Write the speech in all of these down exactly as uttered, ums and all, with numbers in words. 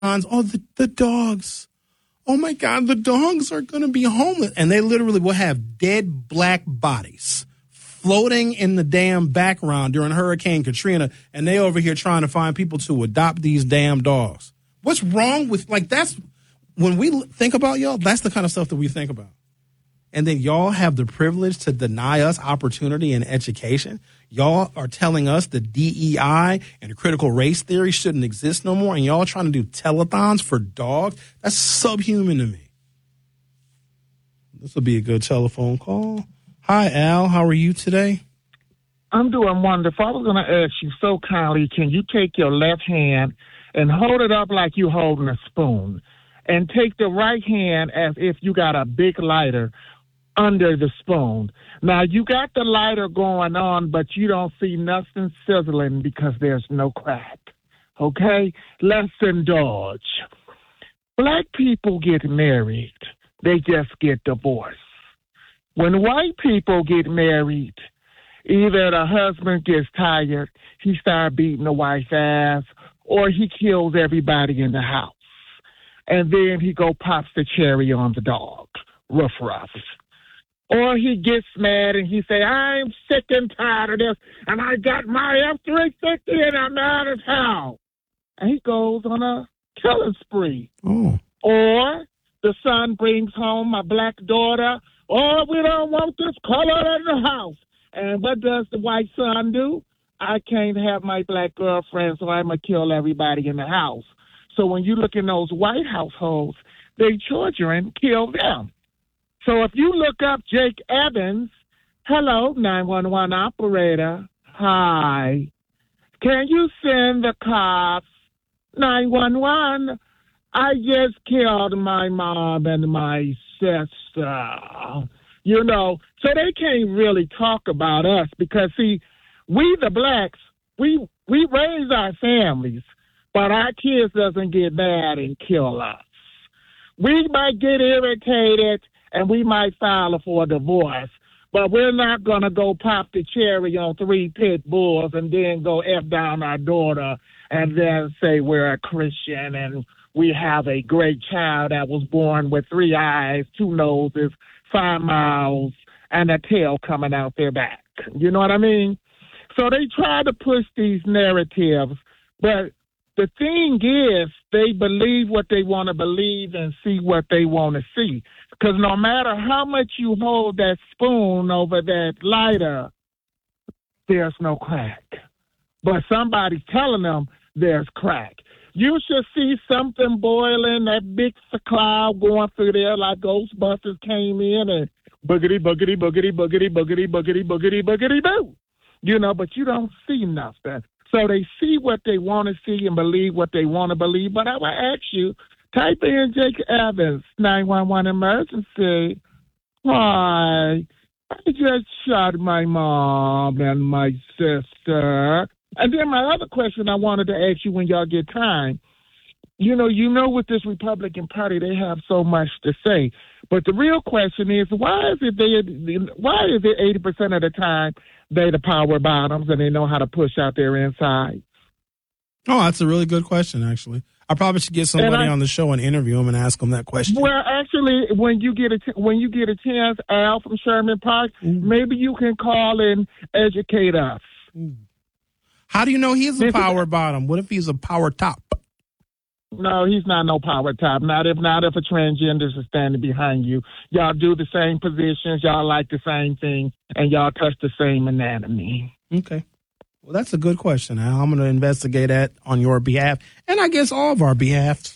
Oh, the, the dogs. Oh, my God, the dogs are going to be homeless. And they literally will have dead black bodies floating in the damn background during Hurricane Katrina, and they over here trying to find people to adopt these damn dogs. What's wrong with, like, that's, when we think about y'all, that's the kind of stuff that we think about. And then y'all have the privilege to deny us opportunity and education. Y'all are telling us the D E I and critical race theory shouldn't exist no more, and y'all trying to do telethons for dogs? That's subhuman to me. This will be a good telephone call. Hi, Al. How are you today? I'm doing wonderful. I was going to ask you so kindly, can you take your left hand and hold it up like you're holding a spoon, and take the right hand as if you got a big lighter under the spoon. Now, you got the lighter going on, but you don't see nothing sizzling because there's no crack. Okay? Let's indulge. Black people get married. They just get divorced. When white people get married, either the husband gets tired, he starts beating the wife's ass, or he kills everybody in the house. And then he go pops the cherry on the dog. Rough, rough. Or he gets mad and he say, I'm sick and tired of this, and I got my F three fifty and I'm mad as hell. And he goes on a killing spree. Oh. Or the son brings home a black daughter. Oh, we don't want this color in the house. And what does the white son do? I can't have my black girlfriend, so I'm going to kill everybody in the house. So when you look in those white households, their children kill them. So if you look up Jake Evans, hello, nine one one operator, hi. Can you send the cops? nine one one, I just killed my mom and my sister. You know, so they can't really talk about us because, see, we the blacks, we we raise our families, but our kids doesn't get mad and kill us. We might get irritated and we might file for a divorce, but we're not going to go pop the cherry on three pit bulls and then go F down our daughter and then say we're a Christian and we have a great child that was born with three eyes, two noses, five mouths, and a tail coming out their back. You know what I mean? So they try to push these narratives, but the thing is they believe what they want to believe and see what they want to see. Because no matter how much you hold that spoon over that lighter, there's no crack. But somebody's telling them there's crack. You should see something boiling, that big cloud going through there like Ghostbusters came in and boogity, boogity, boogity, boogity, boogity, boogity, boogity, boogity, boo. You know, but you don't see nothing. So they see what they want to see and believe what they want to believe. But I will ask you, type in Jake Evans, nine one one emergency. Hi, I just shot my mom and my sister. And then my other question I wanted to ask you when y'all get time, you know, you know, with this Republican Party, they have so much to say. But the real question is, why is it they, why is it eighty percent of the time they the power bottoms and they know how to push out their inside? Oh, that's a really good question, actually. I probably should get somebody I, on the show and interview them and ask them that question. Well, actually, when you get a t- when you get a chance, Al from Sherman Park, Ooh. maybe you can call and educate us. Ooh. How do you know he's a power bottom? What if he's a power top? No, he's not no power top. Not if not if a transgender is standing behind you. Y'all do the same positions. Y'all like the same thing, and y'all touch the same anatomy. Okay. Well, that's a good question, Al. I'm going to investigate that on your behalf, and I guess all of our behalves.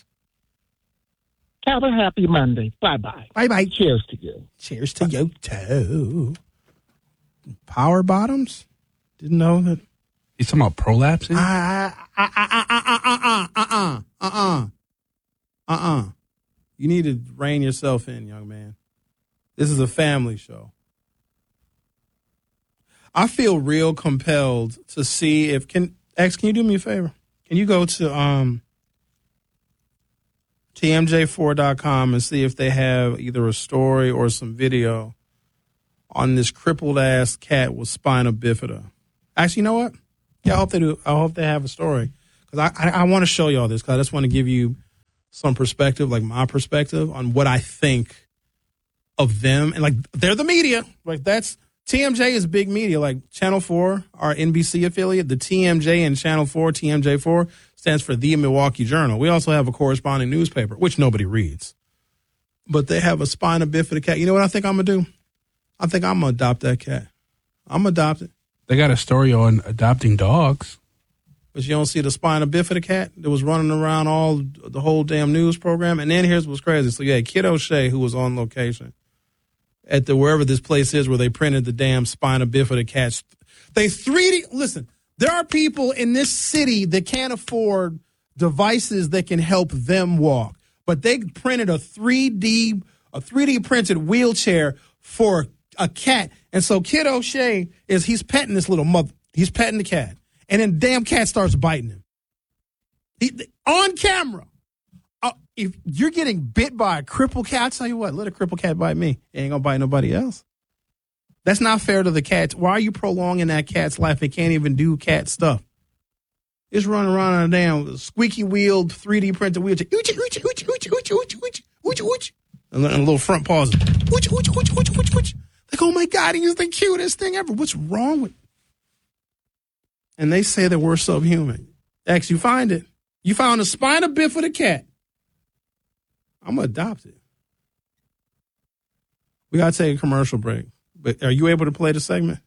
Have a happy Monday. Bye-bye. Bye-bye. Cheers to you. Cheers to Bye. you, too. Power bottoms? Didn't know that. You talking about prolapsing? Uh, uh, uh, uh, uh, uh, uh, uh, uh, uh, uh, uh. You need to rein yourself in, young man. This is a family show. I feel real compelled to see if can X. Can you do me a favor? Can you go to um T M J four dot com and see if they have either a story or some video on this crippled ass cat with spina bifida? Actually, you know what? Yeah, I hope they do. I hope they have a story because I I, I want to show y'all this because I just want to give you some perspective, like my perspective, on what I think of them. And, like, they're the media. Like, that's T M J is big media. Like, Channel four, our N B C affiliate, the T M J and Channel four, T M J four, stands for The Milwaukee Journal. We also have a corresponding newspaper, which nobody reads. But they have a spina bifida cat. You know what I think I'm going to do? I think I'm going to adopt that cat. I'm going to adopt it. They got a story on adopting dogs. But you don't see the spina bifida cat that was running around all the whole damn news program. And then here's what's crazy. So you had Kid O'Shea, who was on location at the wherever this place is where they printed the damn spina bifida cats. They three D, listen, there are people in this city that can't afford devices that can help them walk. But they printed a three D, a three D printed wheelchair for a cat. And so Kid O'Shea is, he's petting this little mother. He's petting the cat. And then damn cat starts biting him. He, on camera. Uh, if you're getting bit by a crippled cat, I'll tell you what, let a crippled cat bite me. It ain't gonna bite nobody else. That's not fair to the cat. Why are you prolonging that cat's life? It can't even do cat stuff. It's running around on a damn squeaky wheeled three D printed wheelchair. Ooch, ooch, ooch, ooch, ooch, ooch, ooch, ooch, ooch. And a little front paws. Ooch, ooch, ooch, ooch, ooch, ooch. Like, oh my God, he's the cutest thing ever. What's wrong with? And they say that we're subhuman. X, you find it. You found a spina bifida cat. I'm going to adopt it. We got to take a commercial break. But are you able to play the segment?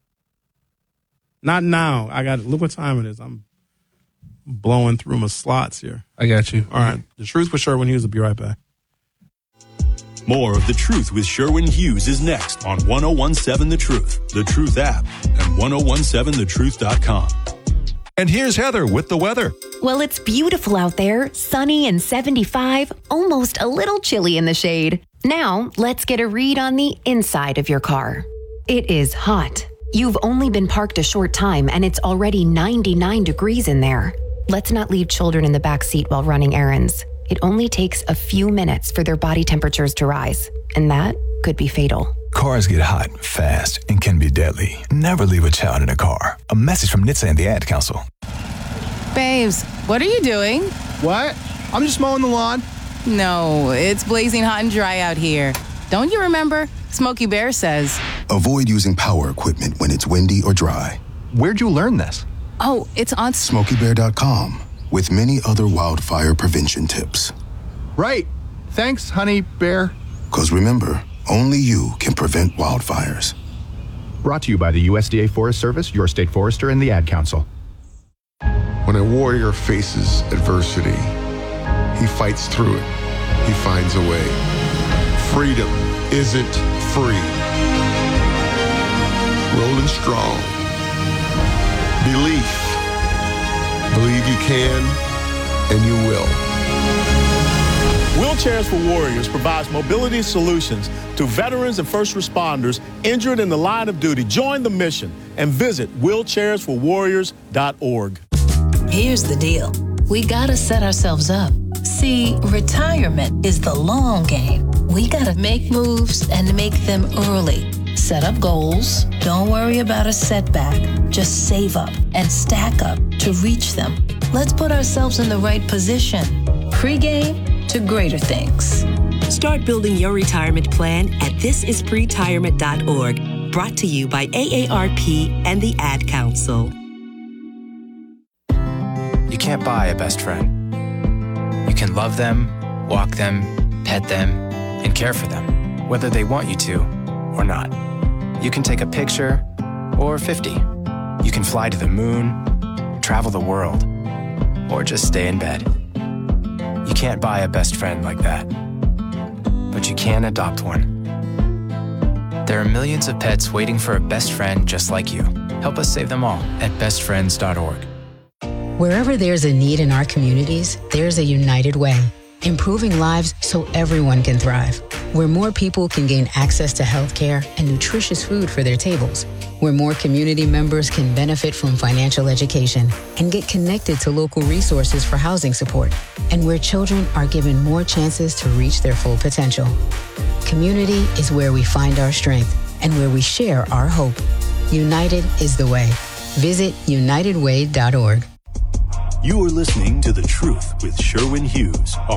Not now. I got, look what time it is. I'm blowing through my slots here. I got you. All right. The Truth with Sherwin Hughes will be right back. More of The Truth with Sherwin Hughes is next on ten seventeen The Truth, The Truth app, and ten seventeen the truth dot com. And here's Heather with the weather. Well, it's beautiful out there, sunny and seventy-five, almost a little chilly in the shade. Now, let's get a read on the inside of your car. It is hot. You've only been parked a short time and it's already ninety-nine degrees in there. Let's not leave children in the back seat while running errands. It only takes a few minutes for their body temperatures to rise, and that could be fatal. Cars get hot fast and can be deadly. Never leave a child in a car. A message from N H T S A and the Ad Council. Babes, what are you doing? What? I'm just mowing the lawn. No, it's blazing hot and dry out here. Don't you remember? Smokey Bear says, avoid using power equipment when it's windy or dry. Where'd you learn this? Oh, it's on Smokey Bear dot com with many other wildfire prevention tips. Right. Thanks, honey bear. Because remember, only you can prevent wildfires. Brought to you by the U S D A Forest Service, your state forester, and the Ad Council. When a warrior faces adversity, he fights through it. He finds a way. Freedom isn't free. Rolling strong. Belief. Believe you can, and you will. Wheelchairs for Warriors provides mobility solutions to veterans and first responders injured in the line of duty. Join the mission and visit wheelchairs for warriors dot org. Here's the deal. We gotta set ourselves up. See, retirement is the long game. We gotta make moves and make them early. Set up goals. Don't worry about a setback. Just save up and stack up to reach them. Let's put ourselves in the right position. Pre-game to greater things. Start building your retirement plan at this is pretirement dot org. Brought to you by A A R P and the Ad Council. You can't buy a best friend. You can love them, walk them, pet them, and care for them, whether they want you to or not. You can take a picture or fifty. You can fly to the moon, travel the world, or just stay in bed. You can't buy a best friend like that, but you can adopt one. There are millions of pets waiting for a best friend just like you. Help us save them all at best friends dot org. Wherever there's a need in our communities, there's a United Way, improving lives so everyone can thrive. Where more people can gain access to healthcare and nutritious food for their tables. Where more community members can benefit from financial education and get connected to local resources for housing support. And where children are given more chances to reach their full potential. Community is where we find our strength and where we share our hope. United is the way. Visit united way dot org. You are listening to The Truth with Sherwin Hughes on